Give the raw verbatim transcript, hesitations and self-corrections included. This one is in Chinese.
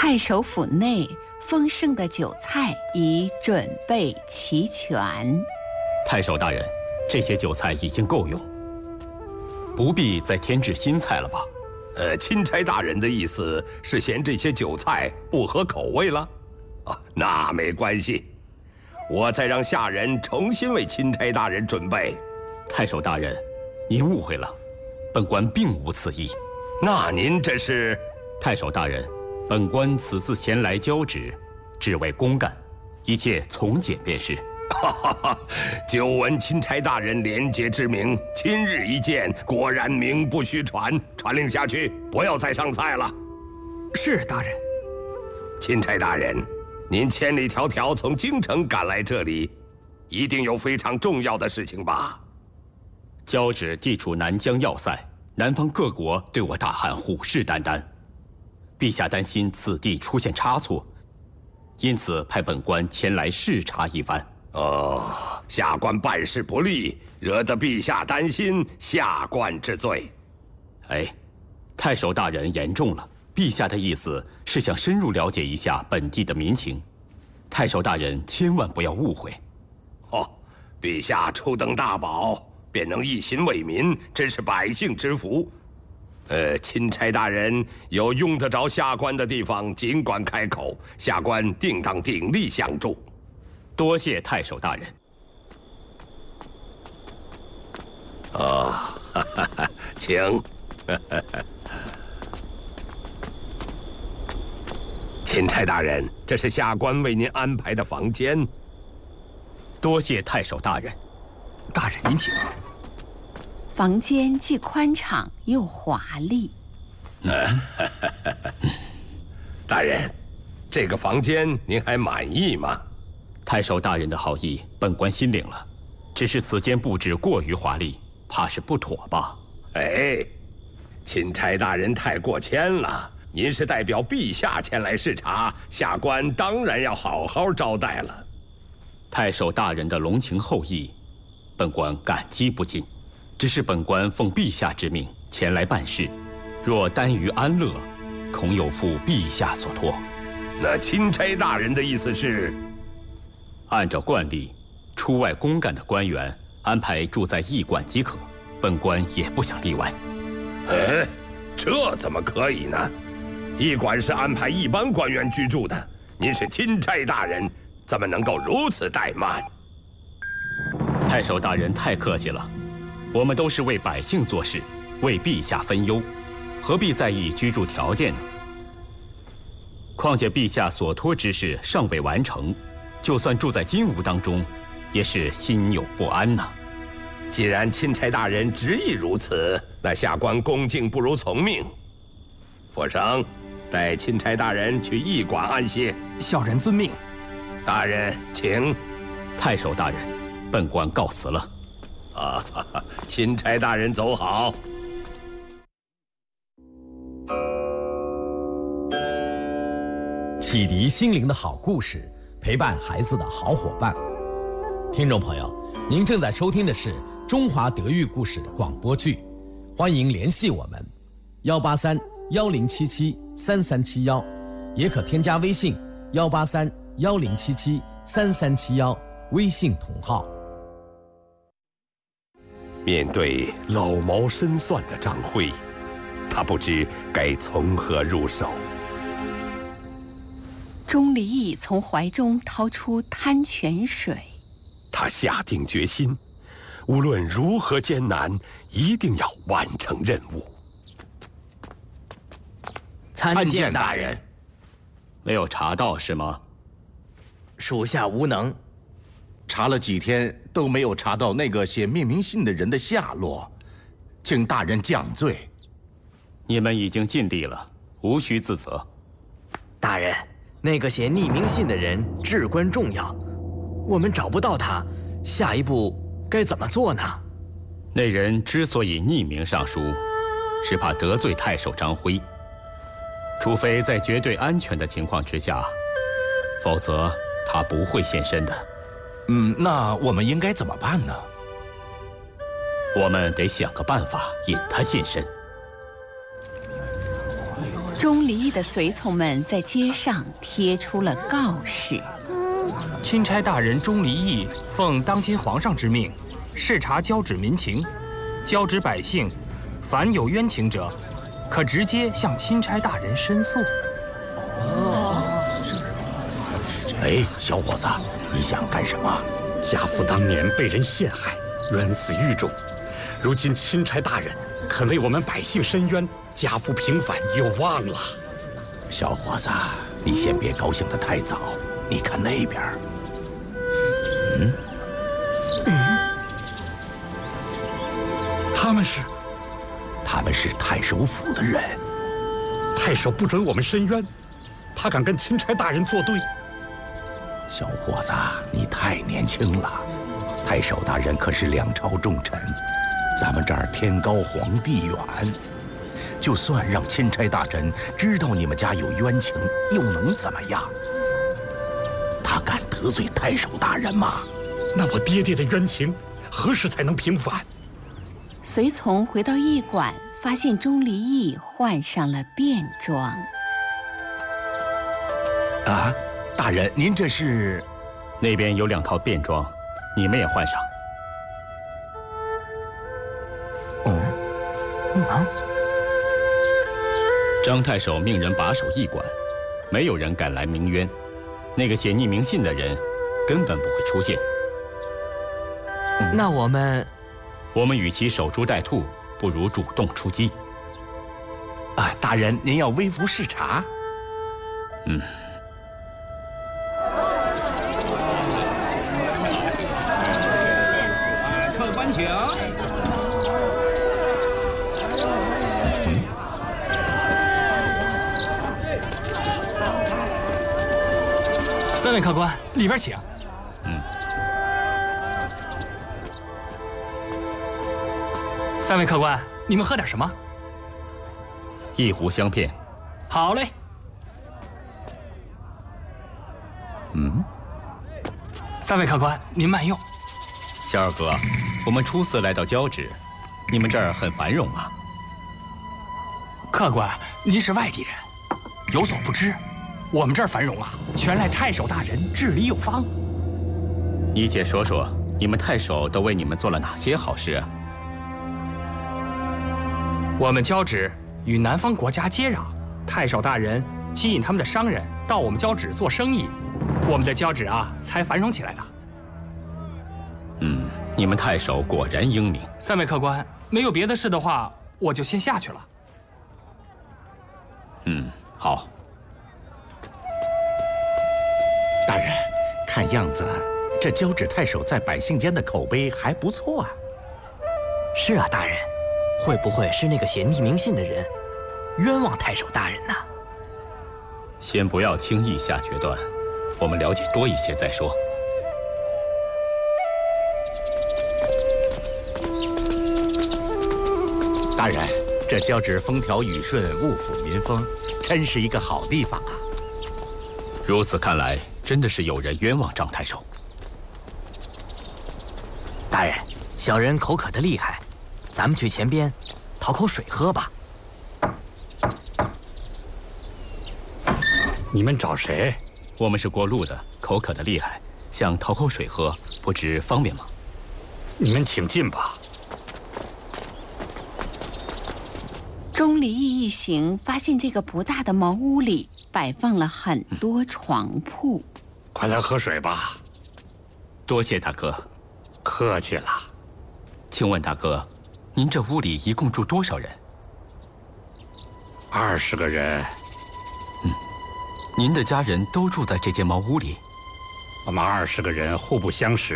太守府内丰盛的酒菜已准备齐全。 太守大人，这些酒菜已经够用，不必再添置新菜了吧？ 呃，钦差大人的意思是嫌这些酒菜不合口味了？啊，那没关系，我再让下人重新为钦差大人准备。 太守大人，您误会了，本官并无此意。 那您这是？ 太守大人，本官此次前来交旨，只为公干，一切从简便是。 哈哈哈！久闻钦差大人廉洁之名，今日一见，果然名不虚传。传令下去，不要再上菜了。 是大人。 钦差大人，您千里迢迢从京城赶来这里，一定有非常重要的事情吧？ 交旨地处南疆要塞，南方各国对我大汉虎视眈眈，陛下担心此地出现差错，因此派本官前来视察一番。 哦，下官办事不力，惹得陛下担心，下官之罪。 哎，太守大人言重了。陛下的意思是想深入了解一下本地的民情，太守大人千万不要误会。 哦，陛下初登大宝，便能一心为民，真是百姓之福。呃，钦差大人有用得着下官的地方，尽管开口，下官定当鼎力相助。 多谢太守大人。 哦，哈哈哈，请。钦差大人，这是下官为您安排的房间。 多谢太守大人。 大人您请。 房间既宽敞又华丽。 大人，这个房间您还满意吗？ 太守大人的好意，本官心领了。只是此间布置过于华丽，怕是不妥吧？ 哎，钦差大人太过谦了。您是代表陛下前来视察，下官当然要好好招待了。 太守大人的隆情厚意，本官感激不尽。只是本官奉陛下之命前来办事，若耽于安乐，恐有负陛下所托。 那钦差大人的意思是？ 按照惯例，出外公干的官员安排住在驿馆即可，本官也不想例外。 哎，这怎么可以呢？驿馆是安排一般官员居住的，您是钦差大人，怎么能够如此怠慢？ 太守大人太客气了，我们都是为百姓做事，为陛下分忧，何必在意居住条件呢？况且陛下所托之事尚未完成，就算住在金屋当中，也是心有不安呐。 既然钦差大人执意如此，那下官恭敬不如从命。佛生，带钦差大人去驿馆安歇。 小人遵命。 大人，请。 太守大人，本官告辞了。 啊，哈哈，钦差大人走好。 启迪心灵的好故事，陪伴孩子的好伙伴。听众朋友，您正在收听的是中华德育故事广播剧，欢迎联系我们幺八三幺零七七三三七幺，也可添加微信幺八三幺零七七三三七幺，微信同号。 面对老谋深算的张辉，他不知该从何入手。 钟离义从怀中掏出滩泉水， 他下定决心，无论如何艰难，一定要完成任务。 参见大人。 没有查到是吗？ 属下无能。 查了几天都没有查到那个写命名信的人的下落，请大人降罪。 你们已经尽力了，无需自责。 大人，那个写匿名信的人至关重要，我们找不到他，下一步该怎么做呢？ 那人之所以匿名上书，是怕得罪太守张辉，除非在绝对安全的情况之下，否则他不会现身的。 嗯，那我们应该怎么办呢？ 我们得想个办法引他现身。 钟离义的随从们在街上贴出了告示： 钦差大人钟离义奉当今皇上之命，视察交趾民情，交趾百姓，凡有冤情者，可直接向钦差大人申诉。 哎，小伙子，你想干什么？ 家父当年被人陷害，冤死狱中，如今钦差大人肯为我们百姓伸冤，家父平反有望了。 小伙子，你先别高兴得太早。你看那边，嗯， 嗯，他们是， 他们是太守府的人。 太守不准我们伸冤，他敢跟钦差大人作对。 小伙子，你太年轻了。太守大人可是两朝重臣，咱们这儿天高皇帝远，就算让钦差大人知道你们家有冤情，又能怎么样？他敢得罪太守大人吗？ 那我爹爹的冤情何时才能平反？ 随从回到驿馆，发现钟离义换上了便装。 啊，大人，您这是？ 那边有两套便装，你们也换上。 哦，啊！ 张太守命人把守驿馆，没有人敢来鸣冤。那个写匿名信的人根本不会出现。 那我们， 我们与其守株待兔，不如主动出击。 啊，大人，您要微服视察？ 嗯。 客官请。 三位客官，里边请。 嗯。 三位客官，你们喝点什么？ 一壶香片。 好嘞。 嗯。 三位客官，您慢用。 小二哥，我们初次来到交趾，你们这儿很繁荣啊。 客官，您是外地人，有所不知。我们这儿繁荣啊，全赖太守大人治理有方。 你且说说，你们太守都为你们做了哪些好事啊？ 我们交趾与南方国家接壤，太守大人吸引他们的商人到我们交趾做生意，我们的交趾啊才繁荣起来的。 嗯，你们太守果然英明。 三位客官，没有别的事的话，我就先下去了。 嗯，好。 大人，看样子这交趾太守在百姓间的口碑还不错啊。 是啊，大人，会不会是那个写匿名信的人冤枉太守大人呢？ 先不要轻易下决断，我们了解多一些再说。 大人，这交趾风调雨顺，物阜民丰，真是一个好地方啊。 如此看来，真的是有人冤枉张太守。 大人，小人口渴得厉害，咱们去前边讨口水喝吧。 你们找谁？ 我们是过路的，口渴得厉害，想讨口水喝，不知方便吗？ 你们请进吧。 钟离义一行发现这个不大的茅屋里摆放了很多床铺。 快来喝水吧。 多谢大哥。 客气了。 请问大哥，您这屋里一共住多少人？ 二十个人。 嗯，您的家人都住在这间茅屋里？ 我们二十个人互不相识。